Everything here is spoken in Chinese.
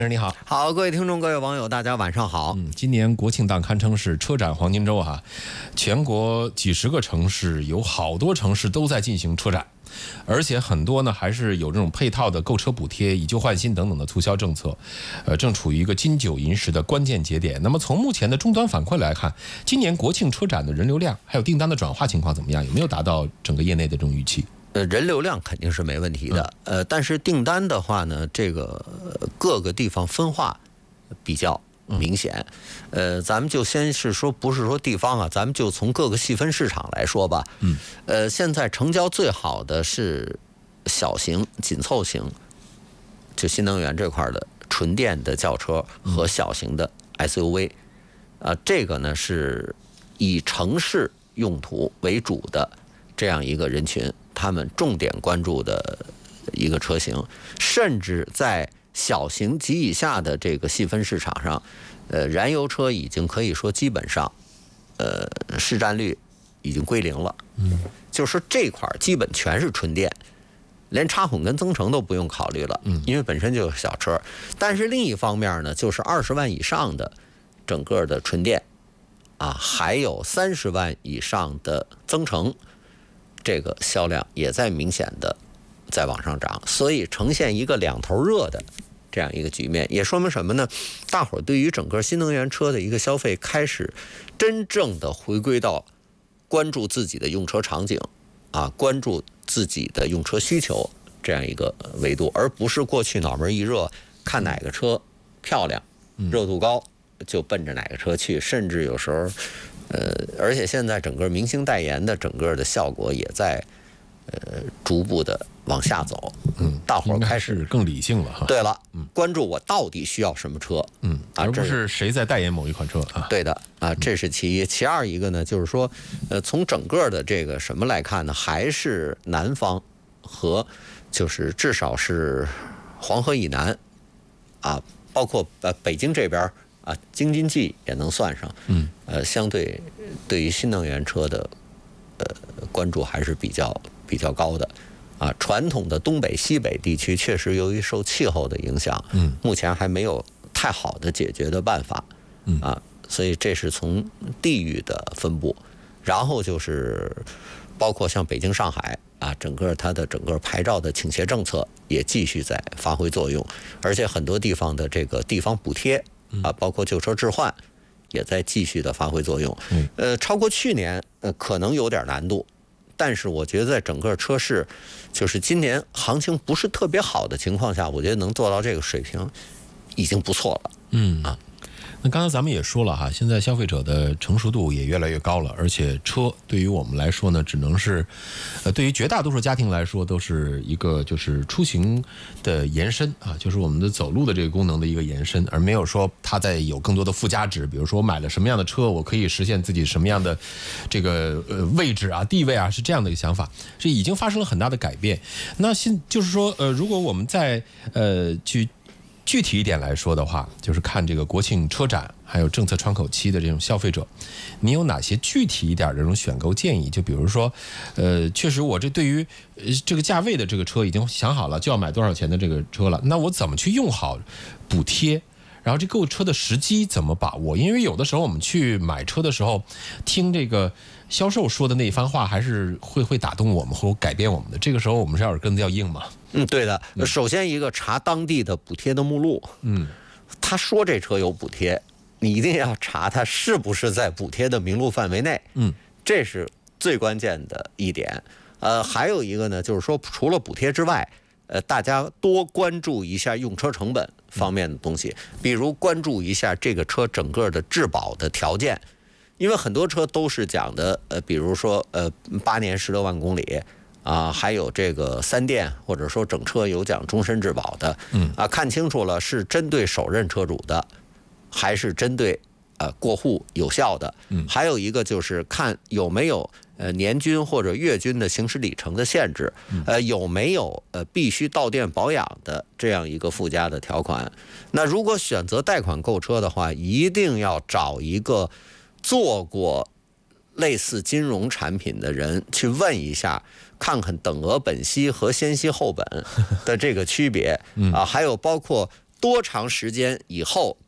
你好， 好，各位听众、各位网友，大家晚上好。 今年国庆档堪称是车展黄金周哈，全国几十个城市有好多城市都在进行车展，而且很多呢还是有这种配套的购车补贴、以旧换新等等的促销政策，正处于一个金九银十的关键节点。那么从目前的终端反馈来看，今年国庆车展的人流量还有订单的转化情况怎么样？有没有达到整个业内的这种预期？ 人流量肯定是没问题的，但是订单的话呢，这个各个地方分化比较明显。咱们就先是说，不是说地方啊，咱们就从各个细分市场来说吧。现在成交最好的是小型紧凑型，就新能源这块的纯电的轿车和小型的 SUV，这个呢是以城市用途为主的这样一个人群。他们重点关注的一个车型，甚至在小型及以下的这个细分市场上，燃油车已经可以说基本上，市占率已经归零了。就是说这块基本全是纯电，连插混跟增程都不用考虑了，因为本身就是小车。但是另一方面呢，就是20万以上的整个的纯电，还有30万以上的增程。这个销量也在明显的在往上涨，所以呈现一个两头热的这样一个局面，也说明什么呢？大伙儿对于整个新能源车的一个消费开始真正的回归到关注自己的用车场景关注自己的用车需求这样一个维度，而不是过去脑门一热看哪个车漂亮、热度高就奔着哪个车去，甚至有时候而且现在整个明星代言的整个的效果也在逐步的往下走。大伙儿开始更理性了哈。 对了，关注我到底需要什么车， 而不是谁在代言某一款车啊。 对的这是其一。其二一个呢，就是说，从整个的这个什么来看呢，还是南方和就是至少是黄河以南包括北京这边。京津冀也能算上，相对于新能源车的关注还是比较高的，传统的东北、西北地区确实由于受气候的影响，目前还没有太好的解决的办法，所以这是从地域的分布，然后就是包括像北京、上海整个它的整个牌照的倾斜政策也继续在发挥作用，而且很多地方的这个地方补贴。包括旧车置换也在继续的发挥作用。超过去年可能有点难度，但是我觉得在整个车市，就是今年行情不是特别好的情况下，我觉得能做到这个水平已经不错了。 那刚才咱们也说了哈，现在消费者的成熟度也越来越高了，而且车对于我们来说呢，只能是，对于绝大多数家庭来说，都是一个就是出行的延伸就是我们的走路的这个功能的一个延伸，而没有说它在有更多的附加值，比如说我买了什么样的车，我可以实现自己什么样的这个位置地位是这样的一个想法，这已经发生了很大的改变。那就是说如果我们再去具体一点来说的话，就是看这个国庆车展还有政策窗口期的这种消费者，你有哪些具体一点的这种选购建议？就比如说确实我这对于这个价位的这个车已经想好了，就要买多少钱的这个车了，那我怎么去用好补贴？然后这购车的时机怎么把握？因为有的时候我们去买车的时候，听这个销售说的那一番话，还是会打动我们或改变我们的。这个时候我们是耳根子要硬嘛。 对的。首先一个查当地的补贴的目录。他说这车有补贴，你一定要查他是不是在补贴的名录范围内。这是最关键的一点。还有一个呢，就是说除了补贴之外，大家多关注一下用车成本方面的东西，比如关注一下这个车整个的质保的条件，因为很多车都是讲的比如说8年10多万公里还有这个3电或者说整车有讲终身质保的，看清楚了是针对首任车主的，还是针对过户有效的。还有一个就是看有没有年均或者月均的行驶里程的限制，有没有必须到店保养的这样一个附加的条款。那如果选择贷款购车的话，一定要找一个做过类似金融产品的人去问一下，看看等额本息和先息后本的这个区别还有包括多长时间以后